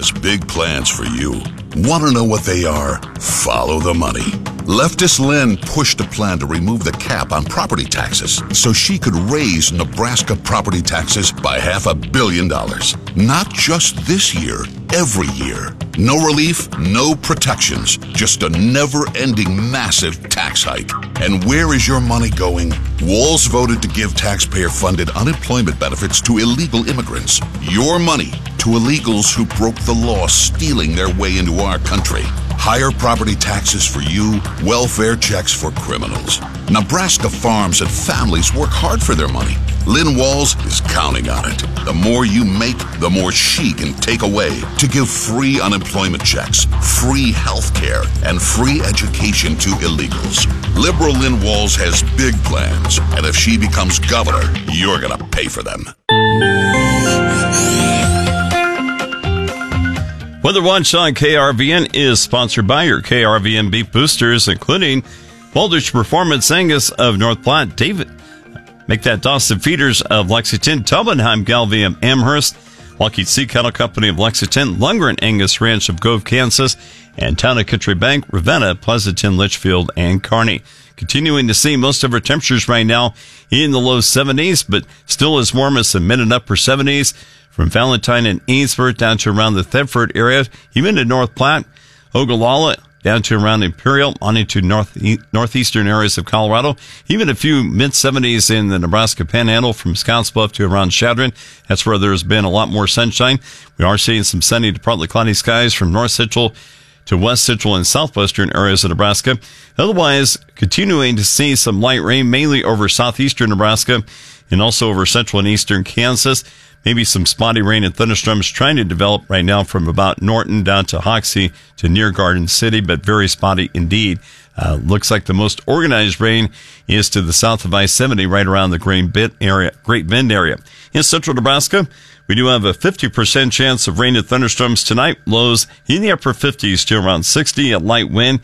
has big plans for you. Want to know what they are? Follow the money. Leftist Lynn pushed a plan to remove the cap on property taxes so she could raise Nebraska property taxes by $500 million. Not just this year, every year. No relief, no protections, just a never-ending massive tax hike. And where is your money going? Walz voted to give taxpayer-funded unemployment benefits to illegal immigrants. Your money to illegals who broke the law, stealing their way into our country. Higher property taxes for you, welfare checks for criminals. Nebraska farms and families work hard for their money. Lynn Walz is counting on it. The more you make, the more she can take away to give free unemployment checks, free health care, and free education to illegals. Liberal Lynn Walz has big plans, and if she becomes governor, you're going to pay for them. Weather Watch on KRVN is sponsored by your KRVN beef boosters, including Baldrige Performance Angus of North Platte, David Make That Dawson Feeders of Lexington, Tubmanheim, Galvium, Amherst, Lockheed Sea Cattle Company of Lexington, Lundgren Angus Ranch of Gove, Kansas, and Town and Country Bank, Ravenna, Pleasanton, Litchfield, and Kearney. Continuing to see most of our temperatures right now in the low 70s, but still as warm as the mid and upper 70s. From Valentine and Ainsworth down to around the Thedford area, even to North Platte, Ogallala, down to around Imperial, on into northeastern areas of Colorado. Even a few mid-70s in the Nebraska Panhandle from Scottsbluff to around Chadron. That's where there's been a lot more sunshine. We are seeing some sunny to partly cloudy skies from North Central to West Central and southwestern areas of Nebraska. Otherwise, continuing to see some light rain, mainly over southeastern Nebraska and also over central and eastern Kansas. Maybe some spotty rain and thunderstorms trying to develop right now from about Norton down to Hoxie to near Garden City, but very spotty indeed. Looks like the most organized rain is to the south of I-70, right around the Great Bend area. In central Nebraska, we do have a 50% chance of rain and thunderstorms tonight. Lows in the upper 50s to around 60, a light wind.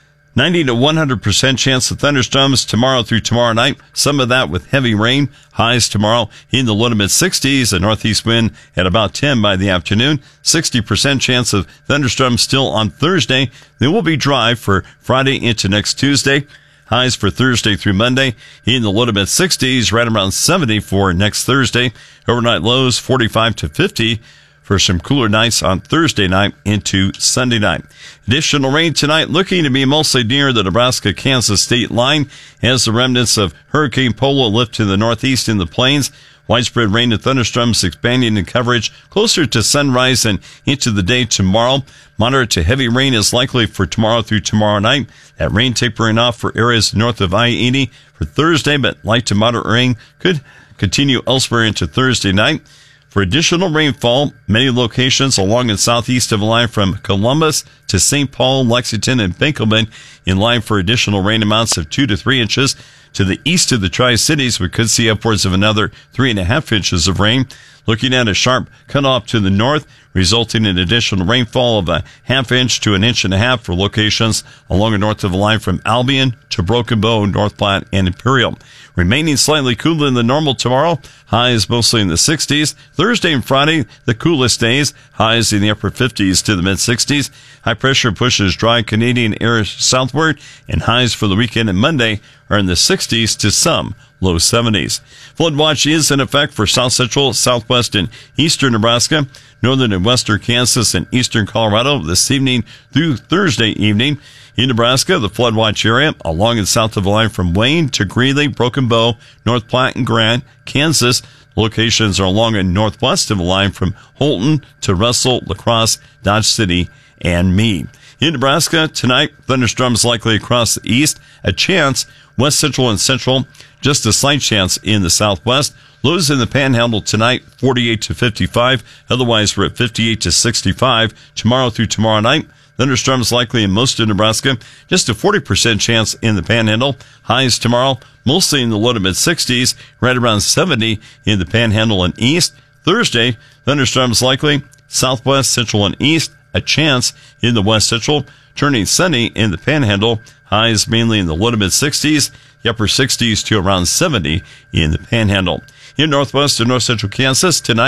90 to 100% chance of thunderstorms tomorrow through tomorrow night. Some of that with heavy rain. Highs tomorrow in the low to mid 60s. A northeast wind at about 10 by the afternoon. 60% chance of thunderstorms still on Thursday. They will be dry for Friday into next Tuesday. Highs for Thursday through Monday in the low to mid 60s, right around 70 for next Thursday. Overnight lows 45 to 50. For some cooler nights on Thursday night into Sunday night. Additional rain tonight looking to be mostly near the Nebraska-Kansas state line as the remnants of Hurricane Polo lift to the northeast in the plains. Widespread rain and thunderstorms expanding in coverage closer to sunrise and into the day tomorrow. Moderate to heavy rain is likely for tomorrow through tomorrow night. That rain tapering off for areas north of I-80 for Thursday, but light to moderate rain could continue elsewhere into Thursday night. For additional rainfall, many locations along and southeast of the line from Columbus to St. Paul, Lexington, and Benkelman in line for additional rain amounts of 2 to 3 inches. To the east of the Tri-Cities, we could see upwards of another 3.5 inches of rain. Looking at a sharp cutoff to the north, resulting in additional rainfall of a 1/2 inch to 1.5 inches for locations along and north of the line from Albion to Broken Bow, North Platte, and Imperial. Remaining slightly cooler than normal tomorrow. Highs mostly in the 60s. Thursday and Friday, the coolest days. Highs in the upper 50s to the mid 60s. High pressure pushes dry Canadian air southward, and highs for the weekend and Monday are in the 60s to some low 70s. Flood watch is in effect for south central, southwest, and eastern Nebraska, northern and western Kansas, and eastern Colorado this evening through Thursday evening. In Nebraska, the flood watch area along and south of the line from Wayne to Greeley, Broken Bow, North Platte, and Grant. Kansas locations are along and northwest of the line from Holton to Russell, La Crosse, Dodge City, and Meade. In Nebraska, tonight, thunderstorms likely across the east. A chance west central and central. Just a slight chance in the southwest. Lows in the Panhandle tonight, 48 to 55. Otherwise, we're at 58 to 65. Tomorrow through tomorrow night, thunderstorms likely in most of Nebraska. Just a 40% chance in the Panhandle. Highs tomorrow, mostly in the low to mid 60s, right around 70 in the Panhandle and east. Thursday, thunderstorms likely southwest, central, and east. A chance in the west central, turning sunny in the Panhandle. Highs mainly in the low to mid 60s, the upper 60s to around 70 in the Panhandle. In northwest and north central Kansas tonight,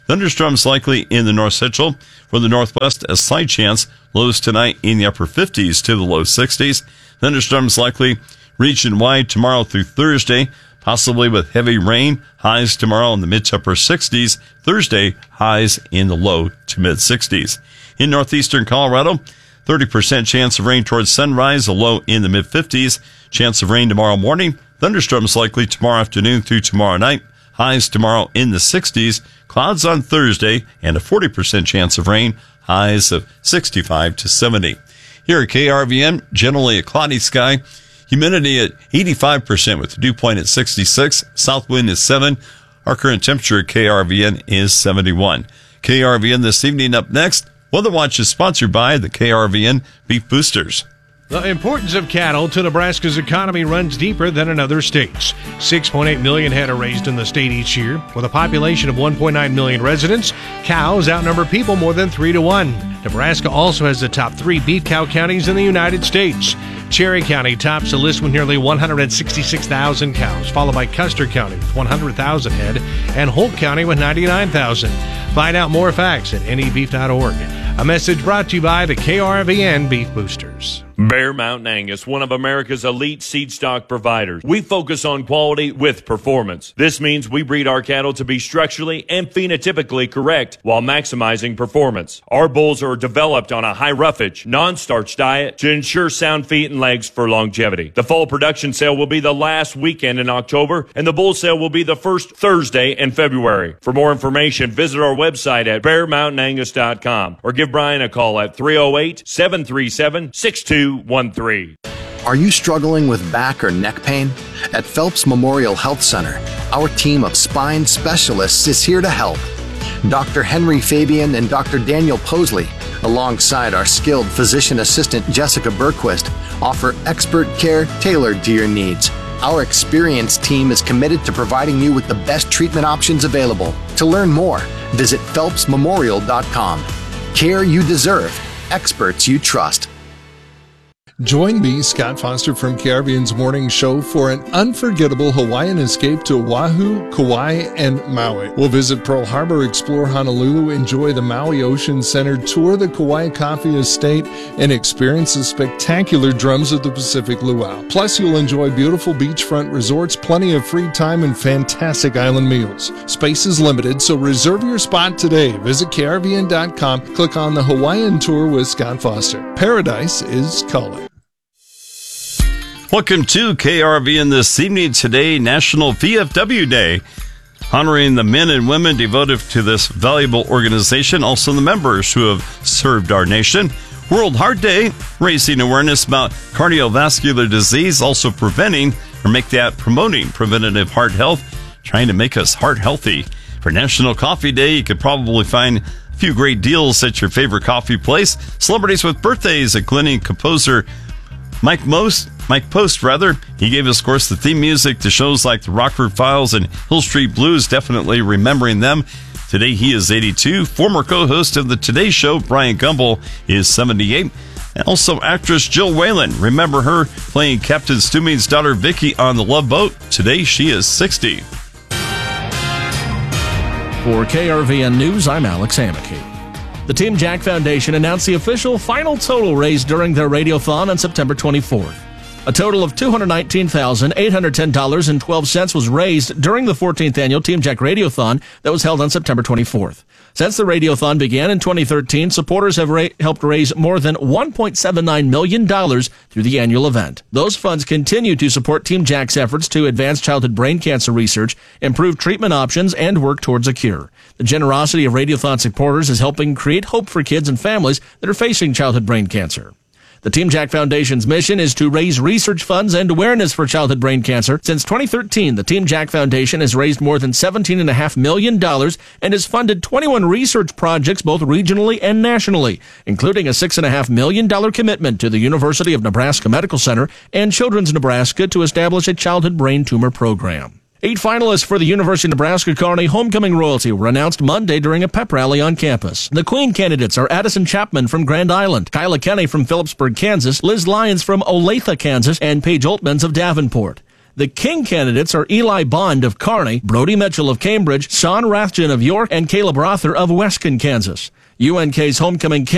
Thunderstorms likely in the north central. For the northwest, a slight chance. Lows tonight in the upper 50s to the low 60s. Thunderstorms likely region-wide tomorrow through Thursday, possibly with heavy rain. Highs tomorrow in the mid to upper 60s. Thursday, highs in the low to mid 60s. In northeastern Colorado, 30% chance of rain towards sunrise, a low in the mid 50s. Chance of rain tomorrow morning. Thunderstorms likely tomorrow afternoon through tomorrow night. Highs tomorrow in the 60s. Clouds on Thursday and a 40% chance of rain. Highs of 65 to 70. Here at KRVN, generally a cloudy sky. Humidity at 85% with the dew point at 66. South wind is 7. Our current temperature at KRVN is 71. KRVN this evening up next. Weather Watch is sponsored by the KRVN Beef Boosters. The importance of cattle to Nebraska's economy runs deeper than in other states. 6.8 million head are raised in the state each year. With a population of 1.9 million residents, cows outnumber people more than 3 to 1. Nebraska also has the top 3 beef cow counties in the United States. Cherry County tops the list with nearly 166,000 cows, followed by Custer County with 100,000 head and Holt County with 99,000. Find out more facts at nebeef.org. A message brought to you by the KRVN Beef Boosters. Bear Mountain Angus, one of America's elite seed stock providers. We focus on quality with performance. This means we breed our cattle to be structurally and phenotypically correct while maximizing performance. Our bulls are developed on a high roughage, non-starch diet to ensure sound feet and legs for longevity. The fall production sale will be the last weekend in October, and the bull sale will be the first Thursday in February. For more information, visit our website at bearmountainangus.com or give Brian a call at 308-737-6213. Are you struggling with back or neck pain? At Phelps Memorial Health Center, our team of spine specialists is here to help. Dr. Henry Fabian and Dr. Daniel Posley, alongside our skilled physician assistant Jessica Berquist, offer expert care tailored to your needs. Our experienced team is committed to providing you with the best treatment options available. To learn more, visit phelpsmemorial.com. Care you deserve, experts you trust. Join me, Scott Foster from KRVN's Morning Show for an unforgettable Hawaiian escape to Oahu, Kauai, and Maui. We'll visit Pearl Harbor, explore Honolulu, enjoy the Maui Ocean Center, tour the Kauai Coffee Estate, and experience the spectacular drums of the Pacific Luau. Plus, you'll enjoy beautiful beachfront resorts, plenty of free time, and fantastic island meals. Space is limited, so reserve your spot today. Visit KRVN.com, click on the Hawaiian Tour with Scott Foster. Paradise is calling. Welcome to KRVN this evening. Today, National VFW Day, honoring the men and women devoted to this valuable organization, also the members who have served our nation. World Heart Day, raising awareness about cardiovascular disease, also promoting preventative heart health, trying to make us heart healthy. For National Coffee Day, you could probably find a few great deals at your favorite coffee place. Celebrities with birthdays, including composer Mike Post. He gave us, of course, the theme music to shows like the Rockford Files and Hill Street Blues, definitely remembering them. Today he is 82. Former co-host of the Today Show, Brian Gumbel, is 78. And also actress Jill Whalen. Remember her playing Captain Stuming's daughter Vicky on The Love Boat. Today she is 60. For KRVN News, I'm Alex Amicky. The Team Jack Foundation announced the official final total raised during their radiothon on September 24th. A total of $219,810.12 was raised during the 14th annual Team Jack Radiothon that was held on September 24th. Since the Radiothon began in 2013, supporters have helped raise more than $1.79 million through the annual event. Those funds continue to support Team Jack's efforts to advance childhood brain cancer research, improve treatment options, and work towards a cure. The generosity of Radiothon supporters is helping create hope for kids and families that are facing childhood brain cancer. The Team Jack Foundation's mission is to raise research funds and awareness for childhood brain cancer. Since 2013, the Team Jack Foundation has raised more than $17.5 million and has funded 21 research projects both regionally and nationally, including a $6.5 million commitment to the University of Nebraska Medical Center and Children's Nebraska to establish a childhood brain tumor program. 8 finalists for the University of Nebraska Kearney Homecoming Royalty were announced Monday during a pep rally on campus. The Queen candidates are Addison Chapman from Grand Island, Kyla Kenny from Phillipsburg, Kansas, Liz Lyons from Olathe, Kansas, and Paige Oltmans of Davenport. The King candidates are Eli Bond of Kearney, Brody Mitchell of Cambridge, Sean Rathjen of York, and Caleb Rother of Weston, Kansas. UNK's homecoming king